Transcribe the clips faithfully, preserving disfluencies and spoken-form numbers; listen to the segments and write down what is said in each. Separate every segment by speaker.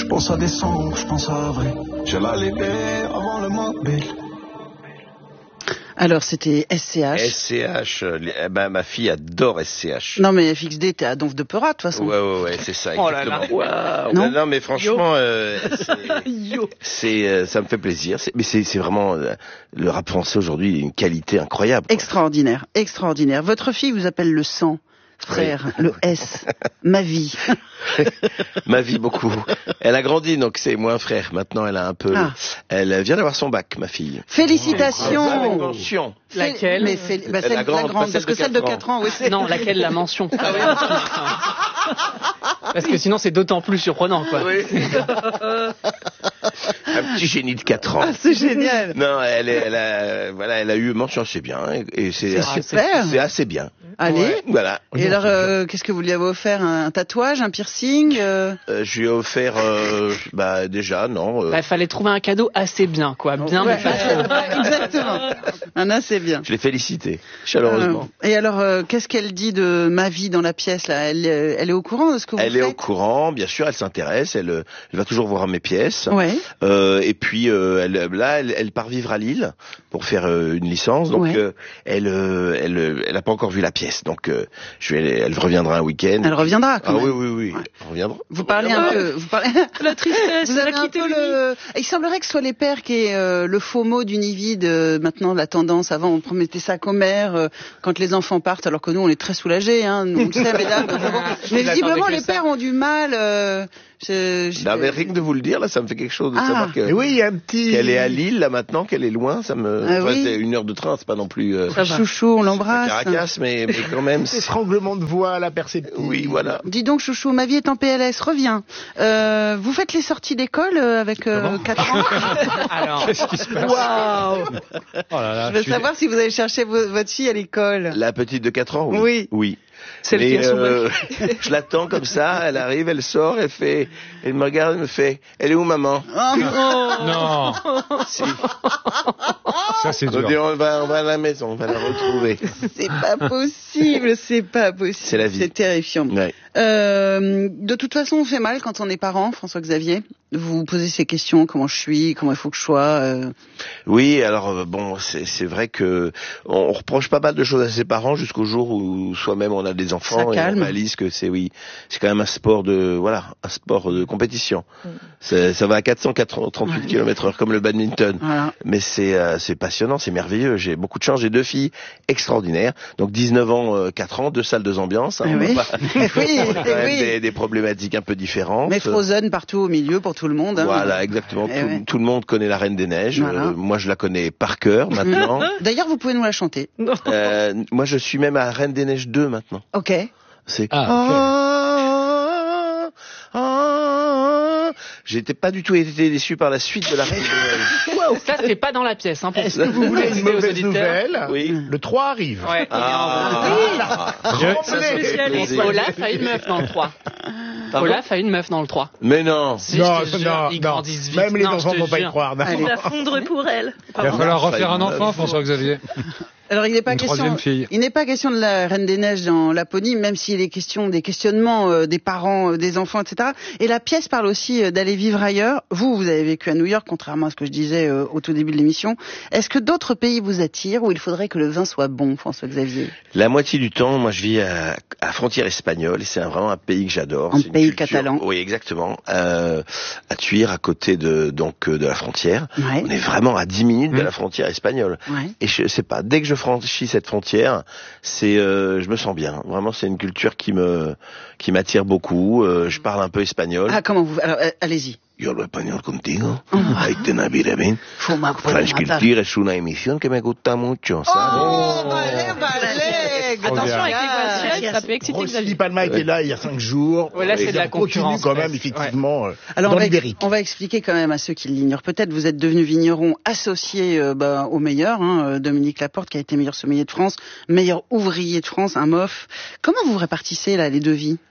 Speaker 1: pense à décembre, je pense à avril. J'ai la l'idée avant le mobile.
Speaker 2: Alors, c'était S C H.
Speaker 3: S C H, euh, eh ben, ma fille adore S C H.
Speaker 2: Non, mais F X D, t'es à Donf de Peura, de toute façon.
Speaker 3: Ouais, ouais, ouais, c'est ça,
Speaker 2: Oh là
Speaker 3: exactement.
Speaker 2: là.
Speaker 3: Waouh.
Speaker 2: Non
Speaker 3: non, mais franchement, euh, c'est, c'est, euh, ça me fait plaisir. C'est, mais c'est, c'est vraiment, euh, le rap français aujourd'hui, une qualité incroyable. Quoi.
Speaker 2: Extraordinaire, extraordinaire. Votre fille vous appelle le sang. Frère, oui. Le S, ma vie.
Speaker 3: Ma vie beaucoup. Elle a grandi, donc c'est moins frère. Maintenant, elle a un peu. Ah. Elle vient d'avoir son bac, ma fille.
Speaker 2: Félicitations.
Speaker 3: Avec mention.
Speaker 4: Laquelle?
Speaker 2: Mais fait... bah, celle, la grande, la grande parce que celle de quatre ans, oui. C'est...
Speaker 4: Non, laquelle la mention. Ah oui. Parce que sinon, c'est d'autant plus surprenant, quoi.
Speaker 3: Oui. Un petit génie de quatre ans.
Speaker 2: Ah, c'est génial.
Speaker 3: Non, elle, elle a, voilà, elle a eu mention, c'est bien, et c'est,
Speaker 2: c'est super.
Speaker 3: C'est assez bien.
Speaker 2: Allez.
Speaker 3: Ouais, voilà.
Speaker 2: Et alors, euh, qu'est-ce que vous lui avez offert? Un tatouage, un piercing euh...
Speaker 3: Euh, Je lui ai offert, euh, bah déjà, non.
Speaker 4: Il euh... bah, fallait trouver un cadeau assez bien, quoi, bien.
Speaker 2: Ouais, exactement. Un assez bien.
Speaker 3: Je l'ai félicité, chaleureusement.
Speaker 2: Euh, et alors, euh, qu'est-ce qu'elle dit de ma vie dans la pièce là? Elle, elle est au courant de ce que vous
Speaker 3: elle
Speaker 2: faites?
Speaker 3: Elle est au courant, bien sûr. Elle s'intéresse. Elle, elle va toujours voir mes pièces.
Speaker 2: Ouais.
Speaker 3: Euh, et puis euh, elle, là, elle, elle part vivre à Lille pour faire euh, une licence. Donc, ouais. euh, elle, euh, elle, elle a pas encore vu la pièce. Donc, euh, je vais, elle reviendra un week-end.
Speaker 2: Elle reviendra. Quand
Speaker 3: ah
Speaker 2: même.
Speaker 3: oui, oui, oui.
Speaker 2: Ouais.
Speaker 3: Elle reviendra.
Speaker 2: Vous parlez un peu. Vous parlez.
Speaker 4: La tristesse.
Speaker 2: Vous avez un peu le. Il semblerait que ce soit les pères qui aient euh, le faux mot d'Univide. Euh, maintenant, la tendance. Avant, on promettait ça qu'aux mères euh, quand les enfants partent, alors que nous, on est très soulagés. Hein, nous, on le sait, mesdames. Mais visiblement, les pères ont du mal. Euh, Je, je...
Speaker 3: Non, mais rien que de vous le dire, là, ça me fait quelque chose de
Speaker 2: ah.
Speaker 3: savoir que,
Speaker 5: oui, il y a un petit...
Speaker 3: qu'elle est à Lille, là, maintenant, qu'elle est loin, ça me,
Speaker 2: ah,
Speaker 3: enfin,
Speaker 2: oui.
Speaker 3: c'est une heure de train, c'est pas non plus, euh...
Speaker 2: Chouchou, on l'embrasse.
Speaker 3: Caracas, mais, mais quand même.
Speaker 5: Étranglement de voix à la perceptive.
Speaker 3: Oui, voilà.
Speaker 2: Dis donc, Chouchou, ma vie est en P L S, reviens. Euh, vous faites les sorties d'école euh, avec euh, quatre ans?
Speaker 4: Alors,
Speaker 5: qu'est-ce qui se passe?
Speaker 2: Waouh!
Speaker 5: Oh là là,
Speaker 2: je veux
Speaker 5: je
Speaker 2: savoir suis... si vous allez chercher vo- votre fille à l'école.
Speaker 3: La petite de quatre ans, oui.
Speaker 2: Oui.
Speaker 3: Oui.
Speaker 4: Celle
Speaker 3: mais,
Speaker 4: qui a son
Speaker 3: euh, je l'attends comme ça, elle arrive, elle sort, elle fait, elle me regarde, elle me fait, elle est où maman?
Speaker 2: Oh non!
Speaker 5: Non!
Speaker 3: Si.
Speaker 5: Ça c'est dur.
Speaker 3: On, dit, on, va, on va à la maison, on va la retrouver.
Speaker 2: C'est pas possible, c'est pas possible.
Speaker 3: C'est la vie.
Speaker 2: C'est terrifiant.
Speaker 3: Ouais.
Speaker 2: Euh, de toute façon, on fait mal quand on est parent, François-Xavier. Vous vous posez ces questions, comment je suis, comment il faut que je sois. Euh...
Speaker 3: Oui, alors euh, bon, c'est, c'est vrai que on reproche pas mal de choses à ses parents jusqu'au jour où soi-même on a des enfants et on réalise que c'est oui, c'est quand même un sport de voilà, un sport de compétition. Mm. C'est, ça va à quatre cent trente-huit ouais. kilomètres heure comme le badminton. Voilà. Mais c'est euh, c'est passionnant, c'est merveilleux. J'ai beaucoup de chance, j'ai deux filles extraordinaires. Donc dix-neuf ans, euh, quatre ans, deux salles, deux ambiances. Hein,
Speaker 2: oui.
Speaker 3: On a pas,
Speaker 2: oui,
Speaker 3: on a quand même
Speaker 2: oui.
Speaker 3: des, des problématiques un peu différentes.
Speaker 2: Mais Frozen partout au milieu pour tout le monde. Hein.
Speaker 3: Voilà, exactement. Tout,
Speaker 2: ouais.
Speaker 3: tout le monde connaît la Reine des Neiges. Voilà. Euh, moi, je la connais par cœur maintenant.
Speaker 2: D'ailleurs, vous pouvez nous la chanter.
Speaker 3: Euh, moi, je suis même à Reine des Neiges deux maintenant.
Speaker 2: Ok.
Speaker 3: C'est.
Speaker 5: Ah, okay.
Speaker 3: ah, ah, ah. J'étais pas du tout été déçu par la suite de la Reine des Neiges.
Speaker 4: Wow, ça c'est pas dans la pièce. Hein,
Speaker 5: Est-ce que vous voulez une mauvaise nouvelle?
Speaker 3: Oui.
Speaker 5: Le trois arrive.
Speaker 4: Ouais.
Speaker 3: Ah.
Speaker 4: Oui. Olaf a une meuf dans le trois. Pardon? Olaf a une meuf dans le trois.
Speaker 3: Mais non.
Speaker 4: Si,
Speaker 5: non,
Speaker 4: je te
Speaker 5: non,
Speaker 4: jure,
Speaker 5: non.
Speaker 4: Ils grandissent vite.
Speaker 5: Même les
Speaker 4: non,
Speaker 5: enfants ne vont pas y
Speaker 4: jure.
Speaker 5: croire.
Speaker 6: On va fondre pour elle.
Speaker 7: Il va falloir refaire un enfant, François-Xavier.
Speaker 2: Alors il n'est pas
Speaker 7: Une
Speaker 2: question,
Speaker 7: fille.
Speaker 2: il n'est pas question de la Reine des Neiges dans Laponie, même s'il est question des questionnements euh, des parents, euh, des enfants, et cetera. Et la pièce parle aussi euh, d'aller vivre ailleurs. Vous, vous avez vécu à New York, contrairement à ce que je disais euh, au tout début de l'émission. Est-ce que d'autres pays vous attirent ou il faudrait que le vin soit bon, François-Xavier?
Speaker 3: La moitié du temps, moi, je vis à, à frontière espagnole et c'est un, vraiment un pays que j'adore.
Speaker 2: Un
Speaker 3: c'est
Speaker 2: pays
Speaker 3: culture,
Speaker 2: catalan.
Speaker 3: Oui, exactement. Euh, à Tuire, à côté de donc de la frontière.
Speaker 2: Ouais.
Speaker 3: On est vraiment à dix minutes mmh. de la frontière espagnole.
Speaker 2: Ouais.
Speaker 3: Et je sais pas, dès que je franchis cette frontière, c'est, euh, je me sens bien. Vraiment, c'est une culture qui me, qui m'attire beaucoup. Euh, je parle un peu espagnol.
Speaker 2: Ah, comment vous, alors, euh, allez-y.
Speaker 3: Yo hablo español contigo. Ahí te navire bien. French Culture es una emisión que me gusta mucho, ¿sabes?
Speaker 2: Oh, balai, balai.
Speaker 4: Attention avec les voitures, ça peut exciter
Speaker 5: Rossi Palma était là il y a cinq jours.
Speaker 4: Ouais, là, c'est de la concurrence.
Speaker 5: Continue quand même, effectivement,
Speaker 2: ouais. Alors,
Speaker 5: dans
Speaker 2: on va,
Speaker 5: l'ibérique.
Speaker 2: on va expliquer quand même à ceux qui l'ignorent. Peut-être vous êtes devenu vigneron associé euh, bah, au meilleur, hein, Dominique Laporte, qui a été meilleur sommelier de France, meilleur ouvrier de France, un M O F. Comment vous répartissez là les deux vies?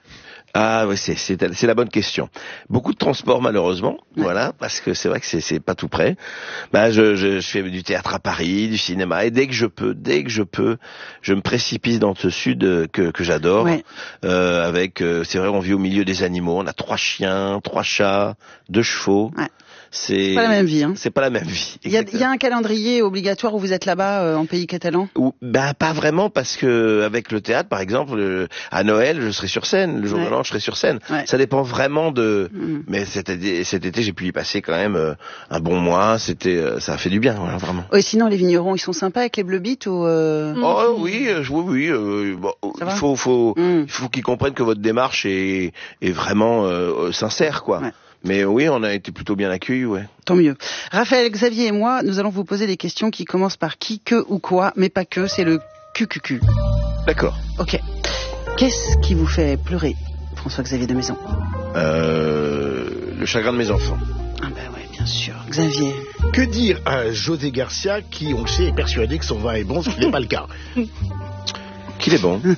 Speaker 3: Ah oui, c'est, c'est, c'est la bonne question. Beaucoup de transport malheureusement, ouais. Voilà, parce que c'est vrai que c'est, c'est pas tout près. Bah, je, je, je fais du théâtre à Paris, du cinéma, et dès que je peux, dès que je peux, je me précipite dans ce sud que, que j'adore. Ouais. Euh, avec, euh, c'est vrai, on vit au milieu des animaux. On a trois chiens, trois chats, deux chevaux. Ouais. C'est
Speaker 2: pas la même vie. Hein.
Speaker 3: C'est pas la même vie.
Speaker 2: Il y a, y a un calendrier obligatoire où vous êtes là-bas euh, en pays catalan?
Speaker 3: Ou, bah pas vraiment, parce que avec le théâtre, par exemple, euh, à Noël, je serai sur scène. Le jour ouais. de l'an, je serai sur scène. Ouais. Ça dépend vraiment de. Mmh. Mais cet été, cet été, j'ai pu y passer quand même euh, un bon mois. C'était, euh, ça a fait du bien, voilà, vraiment.
Speaker 2: Oui, sinon les vignerons, ils sont sympas avec les bleu bites ou euh...
Speaker 3: Oh oui, euh, oui, oui. Euh, bon, il faut, faut, mmh. il faut qu'ils comprennent que votre démarche est, est vraiment euh, sincère, quoi. Ouais. Mais oui, on a été plutôt bien accueillis, ouais.
Speaker 2: Tant mieux. Raphaël, Xavier et moi, nous allons vous poser des questions qui commencent par qui, que ou quoi, mais pas que, c'est le Q Q Q.
Speaker 3: D'accord.
Speaker 2: Ok. Qu'est-ce qui vous fait pleurer, François-Xavier de Maison?
Speaker 3: Euh, le chagrin de mes enfants.
Speaker 2: Ah ben ouais, bien sûr. Xavier.
Speaker 5: Que dire à José Garcia qui, on le sait, est persuadé que son vin est bon, ce qui n'est pas le cas?
Speaker 3: Qu'il est bon.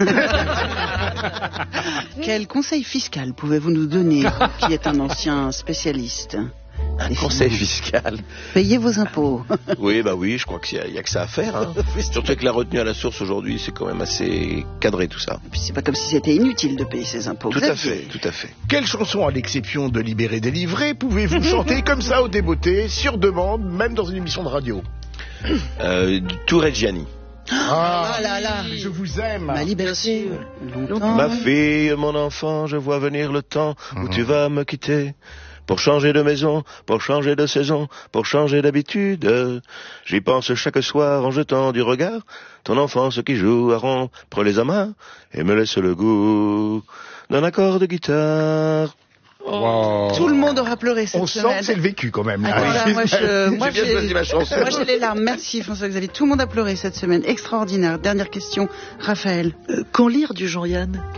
Speaker 2: Quel conseil fiscal pouvez-vous nous donner, qui est un ancien spécialiste?
Speaker 3: Un conseil fiscal.
Speaker 2: Payez vos impôts.
Speaker 3: Oui, bah oui, je crois qu'il y, y a que ça à faire. Hein. Surtout avec la retenue à la source aujourd'hui, c'est quand même assez cadré tout ça.
Speaker 2: Et puis c'est pas comme si c'était inutile de payer ses impôts.
Speaker 3: Tout à fait, tout à fait.
Speaker 5: Quelle chanson, à l'exception de Libéré délivré, pouvez-vous chanter comme ça au débeauté, sur demande, même dans une émission de radio?
Speaker 3: euh, Tout Reggiani.
Speaker 5: Ah, ah là là, je vous aime.
Speaker 2: Ma liberté.
Speaker 3: Ma fille, mon enfant, je vois venir le temps où mmh. tu vas me quitter. Pour changer de maison, pour changer de saison, pour changer d'habitude. J'y pense chaque soir en jetant du regard ton enfance qui joue à rompre les amas et me laisse le goût d'un accord de guitare.
Speaker 2: Wow. Tout le monde aura pleuré cette
Speaker 5: On
Speaker 2: semaine.
Speaker 5: On sent que c'est le vécu quand même. Là.
Speaker 2: Attends, là, moi, je, moi,
Speaker 3: j'ai bien choisi ma chanson.
Speaker 2: Moi j'ai les larmes. Merci François-Xavier. Tout le monde a pleuré cette semaine. Extraordinaire. Dernière question, Raphaël.
Speaker 6: Euh, quand lire du Jean-Yann?